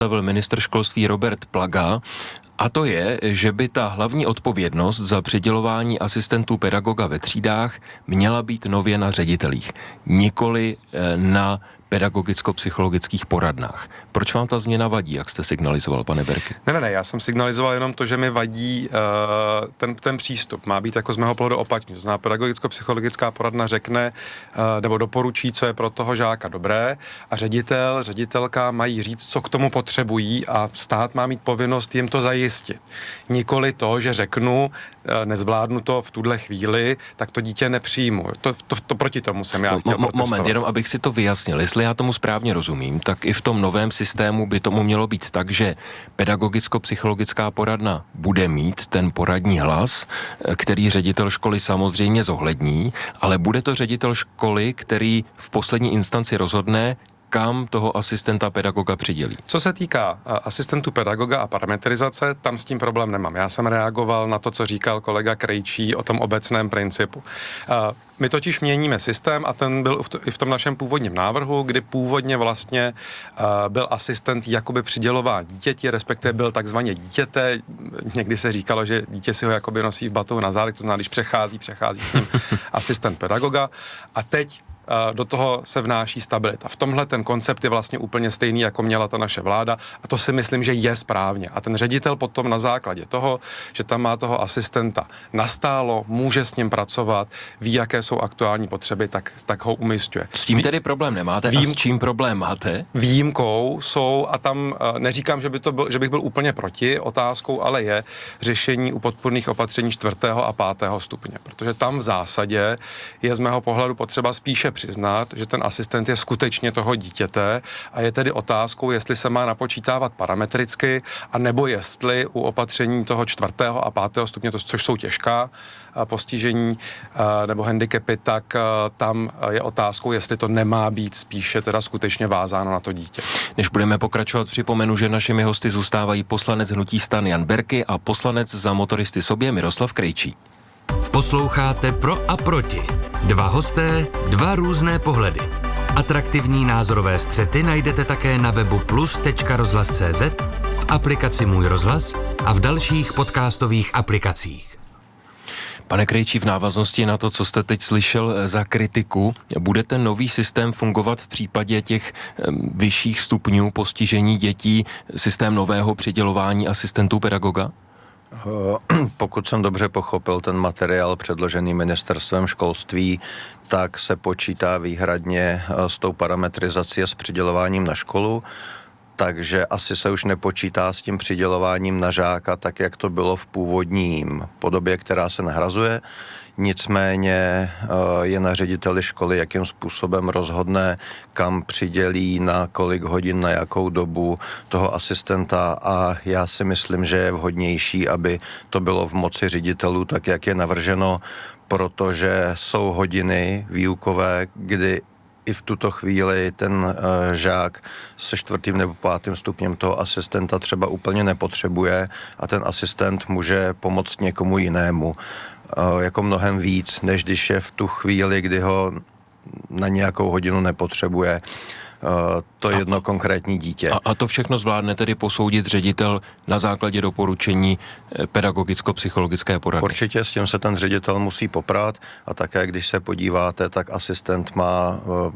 ministr školství Robert Plaga. A to je, že by ta hlavní odpovědnost za přidělování asistentů pedagoga ve třídách měla být nově na ředitelích, nikoli na pedagogicko-psychologických poradnách. Proč vám ta změna vadí, jak jste signalizoval, pane Berky? Ne, já jsem signalizoval jenom to, že mi vadí ten přístup. Má být jako z mého pohledu opačný. To znamená, pedagogicko-psychologická poradna řekne nebo doporučí, co je pro toho žáka dobré, a ředitelka mají říct, co k tomu potřebují, a stát má mít povinnost jim to zajistit. Nikoli to, že řeknu, nezvládnu to v tuhle chvíli, tak to dítě nepřijmu. To proti tomu jsem já chtěl protestovat. Moment, jenom abych si to vyjasnil. Jestli já tomu správně rozumím, tak i v tom novém systému by tomu mělo být tak, že pedagogicko-psychologická poradna bude mít ten poradní hlas, který ředitel školy samozřejmě zohlední, ale bude to ředitel školy, který v poslední instanci rozhodne, kam toho asistenta pedagoga přidělí. Co se týká asistentů pedagoga a parametrizace, tam s tím problém nemám. Já jsem reagoval na to, co říkal kolega Krejčí o tom obecném principu. My totiž měníme systém, a ten byl i v tom našem původním návrhu, kdy původně vlastně byl asistent jakoby přidělován dítěti, respektive byl takzvaně dítěte. Někdy se říkalo, že dítě si ho jakoby nosí v batohu na zádech, to znamená, když přechází s ním asistent pedagoga. A teď do toho se vnáší stabilita. V tomhle ten koncept je vlastně úplně stejný, jako měla ta naše vláda, a to si myslím, že je správně. A ten ředitel potom na základě toho, že tam má toho asistenta nastálo, může s ním pracovat, ví, jaké jsou aktuální potřeby, tak ho umisťuje. S tím tedy problém nemáte, a s čím problém máte? Výjimkou jsou, a tam neříkám, že bych byl úplně proti, otázkou ale je řešení u podpůrných opatření 4. a 5. stupně, protože tam v zásadě je z mého pohledu potřeba spíše přiznat, že ten asistent je skutečně toho dítěte, a je tedy otázkou, jestli se má napočítávat parametricky, a nebo jestli u opatření toho 4. a 5. stupně, což jsou těžká postižení nebo handicapy, tak tam je otázkou, jestli to nemá být spíše teda skutečně vázáno na to dítě. Než budeme pokračovat, připomenu, že našimi hosty zůstávají poslanec hnutí STAN Jan Berky a poslanec za Motoristy Sobě Miroslav Krejčí. Posloucháte Pro a proti. Dva hosté, dva různé pohledy. Atraktivní názorové střety najdete také na webu plus.rozhlas.cz, v aplikaci Můj rozhlas a v dalších podcastových aplikacích. Pane Krejčí, v návaznosti na to, co jste teď slyšel za kritiku, bude ten nový systém fungovat v případě těch vyšších stupňů postižení dětí, systém nového přidělování asistentů pedagoga? Pokud jsem dobře pochopil ten materiál předložený ministerstvem školství, tak se počítá výhradně s tou parametrizací a s přidělováním na školu, takže asi se už nepočítá s tím přidělováním na žáka, tak jak to bylo v původním podobě, která se nahrazuje. Nicméně je na řediteli školy, jakým způsobem rozhodne, kam přidělí, na kolik hodin, na jakou dobu toho asistenta, a já si myslím, že je vhodnější, aby to bylo v moci ředitelů, tak jak je navrženo, protože jsou hodiny výukové, kdy i v tuto chvíli ten žák se 4. nebo 5. stupněm toho asistenta třeba úplně nepotřebuje, a ten asistent může pomoct někomu jinému jako mnohem víc, než když je v tu chvíli, kdy ho na nějakou hodinu nepotřebuje to jedno konkrétní dítě. A to všechno zvládne tedy posoudit ředitel na základě doporučení pedagogicko-psychologické poradny? Určitě s tím se ten ředitel musí poprat, a také když se podíváte, tak asistent má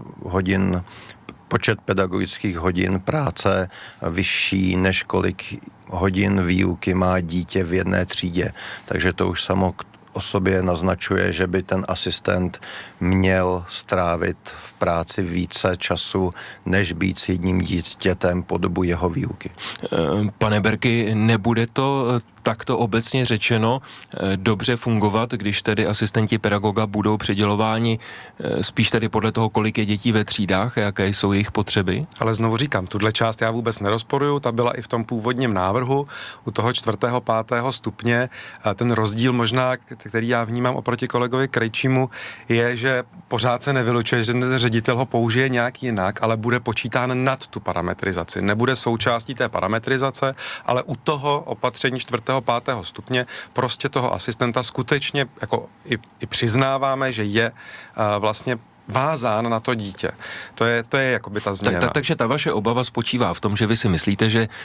počet pedagogických hodin práce vyšší, než kolik hodin výuky má dítě v jedné třídě. Takže to už samo o sobě naznačuje, že by ten asistent měl strávit v práci více času, než být s jedním dítětem po dobu jeho výuky. Pane Berky, nebude to takto obecně řečeno dobře fungovat, když tedy asistenti pedagoga budou přidělováni spíš tedy podle toho, kolik je dětí ve třídách a jaké jsou jejich potřeby? Ale znovu říkám, tuhle část já vůbec nerozporuju, ta byla i v tom původním návrhu u toho 4. 5. stupně. Ten rozdíl možná, který já vnímám oproti kolegovi Krejčímu, je, že pořád se nevylučuje, že ten ředitel ho použije nějak jinak, ale bude počítán nad tu parametrizaci. Nebude součástí té parametrizace, ale u toho opatření 4. 5. stupně prostě toho asistenta skutečně jako i přiznáváme, že je vlastně vázán na to dítě. To je jakoby ta změna. Takže ta vaše obava spočívá v tom, že vy si myslíte, že